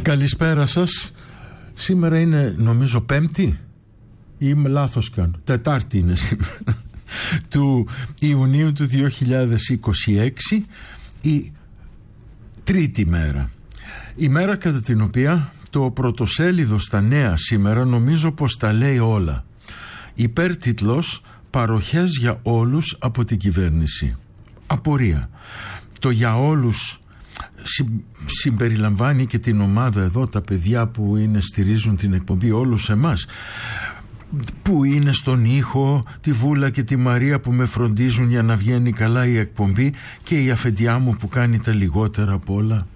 Καλησπέρα σας. Σήμερα είναι νομίζω Πέμπτη ή λάθος κάνω? Τετάρτη είναι σήμερα. Του Ιουνίου του 2026, η τρίτη μέρα. Η μέρα κατά την οποία το πρωτοσέλιδο στα νέα σήμερα νομίζω πως τα λέει όλα. Υπέρτιτλος «Παροχές για όλους από την κυβέρνηση». Απορία. Το για όλους συμπεριλαμβάνει και την ομάδα εδώ, τα παιδιά που στηρίζουν την εκπομπή, όλους εμάς που είναι στον ήχο, τη Βούλα και τη Μαρία που με φροντίζουν για να βγαίνει καλά η εκπομπή, και η αφεντιά μου που κάνει τα λιγότερα από όλα.